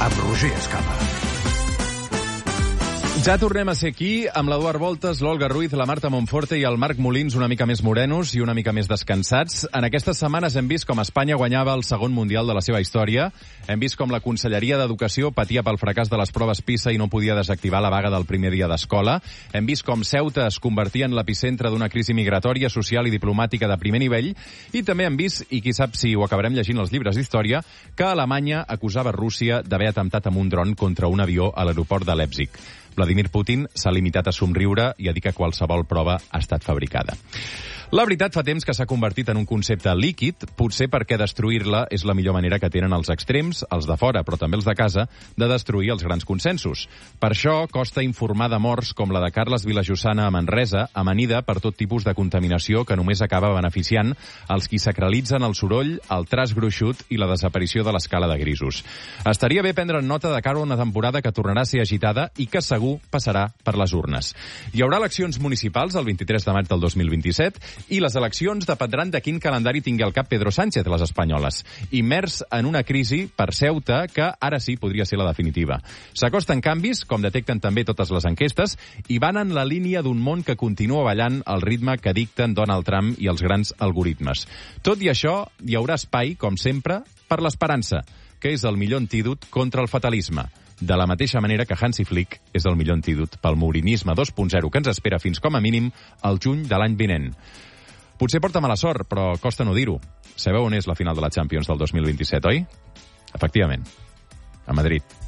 amb Roger Escapa. Ja tornem a ser aquí amb l'Eduard Voltes, l'Olga Ruiz, la Marta Monforte i el Marc Molins, una mica més morenos i una mica més descansats. En aquestes setmanes hem vist com Espanya guanyava el segon mundial de la seva història. Hem vist com la Conselleria d'Educació patia pel fracàs de les proves PISA i no podia desactivar la vaga del primer dia d'escola. Hem vist com Ceuta es convertia en l'epicentre d'una crisi migratòria, social i diplomàtica de primer nivell. I també hem vist, i qui sap si ho acabarem llegint als llibres d'història, que Alemanya acusava Rússia d'haver atemptat amb un dron contra un avió a l'aeroport de Leipzig. Vladimir Putin s'ha limitat a somriure i a dir que qualsevol prova ha estat fabricada. La veritat, fa temps que s'ha convertit en un concepte líquid, potser perquè destruir-la és la millor manera que tenen els extrems, els de fora, però també els de casa, de destruir els grans consensos. Per això costa informar de morts com la de Carles Vilajossana a Manresa, amanida per tot tipus de contaminació que només acaba beneficiant els qui sacralitzen el soroll, el traç gruixut i la desaparició de l'escala de grisos. Estaria bé prendre nota de cara a una temporada que tornarà a ser agitada i que segur passarà per les urnes. Hi haurà eleccions municipals el 23 de maig del 2027 i les eleccions dependran de quin calendari tingui al cap Pedro Sánchez, les espanyoles, immers en una crisi per Ceuta que ara sí podria ser la definitiva. S'acosten canvis, com detecten també totes les enquestes, i van en la línia d'un món que continua ballant al ritme que dicten Donald Trump i els grans algoritmes. Tot i això, hi haurà espai, com sempre, per l'esperança, que és el millor antídot contra el fatalisme. De la mateixa manera que Hansi Flick és el millor antídot pel mourinisme 2.0 que ens espera fins com a mínim al juny de l'any vinent. Potser porta mala sort, però costa no dir-ho. Sabeu on és la final de la Champions del 2027, oi? Efectivament, a Madrid.